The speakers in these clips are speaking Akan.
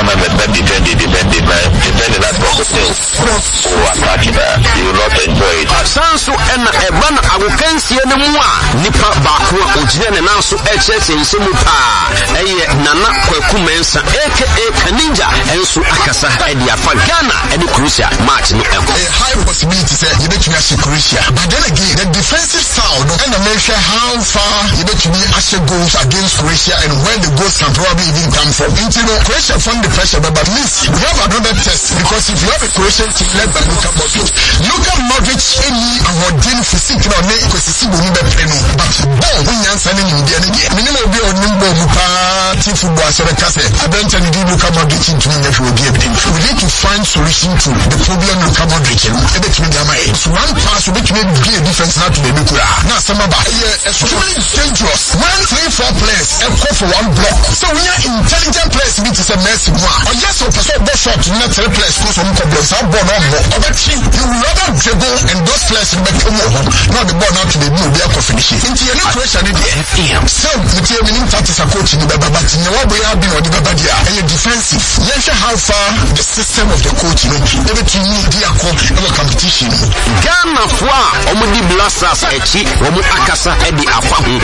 Ghana defend that process. You will not enjoy it. Sanso and Evan Awokensi and Mua Nipa Bakua Ujine and also HS in Simupa Nana Kwekumensa aka Kaninja and Su Akasa Edia Fagana and the Crucia match no a high possibility that you bet you see Croatia. But then again, the defensive sound and I measure how far you bet you Asher goes against Croatia and where the goals can probably even come from. Until Croatia from the pressure, but at least we have another test because if you have a Croatian team led by Luka Modric, any awarding physique on it because it's but ball when you're sending in the energy. Minimum be on number team football so the cassette. I don't tell you Luka Modric into the we need to find solution to the problem Luka Modric. It's one pass which may be a difference now to the Nukura. Now some about it's really dangerous. 1-3-4 players and go for one block. So we are intelligent players which is a mess one. Or yes, or person go short to not 3 players because some problems are born on more. But you rather dribble and those players will make come home. Not the ball out to the blue, they are finishing. Into your new question in the FM. So the team in that is a coach in the Baba, but in the way we have been on the Babadia and you're defensive. Yes, how far the system of the coach, everything you need to competition. Ghana Fwa, Omudi Blasters, Echi, Omu Akasa, Eddie Afahu.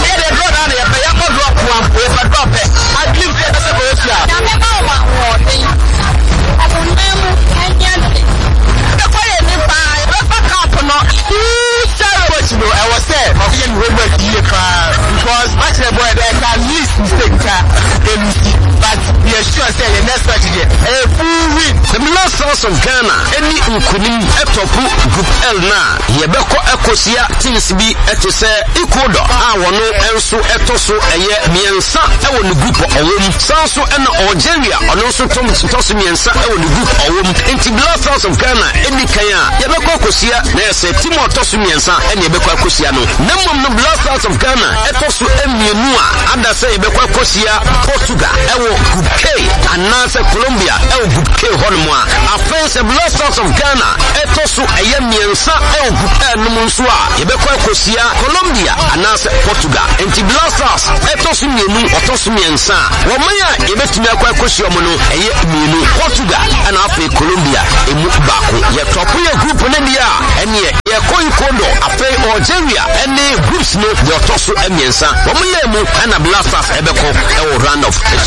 I was there, because much of boy there can least mistake but we are sure say the next match is a full win. The Blasters of Ghana, any Ukunim, Etopu, Group L na, Yebeko Ekosia, Teams B, Etose, Ecuador, Awano, Enso, Etoso, Eye, Miensa, Ewan Group Owum, Sanso and Algeria, and also Thomas Miensa, Ewan Group Owum, Inti Blasters of Ghana, any Kaya, Yebeko Ekosia, there's a Timo Tosu Miensa, and Yebeko Ekosiano. Number of the Blasters of Ghana, Etoso Emienua, and I say Yebeko Ekosia, Portugal, Ewo Group K, and Nasa Colombia, Ewo Group K Honmoa, Offense Blasters of Ghana, Etoso Ayemiensa, Ewo Group L Numusua, Yebeko Ekosia, Colombia, and Nasa Portugal, Inti Blasters, Etoso Mienu, Otoso Miensa, Wamaya, Yebetumia Ekosia Mono, Eye Mienu, Portugal, and Afe Colombia, Emu Baku, Yetopuya Group Nedia, and ye Koi Kondo, Afe Algeria, and the groups no, the Otoso Emiensa, Wamulemu, and a Blasters Ebeko, Ewo Round of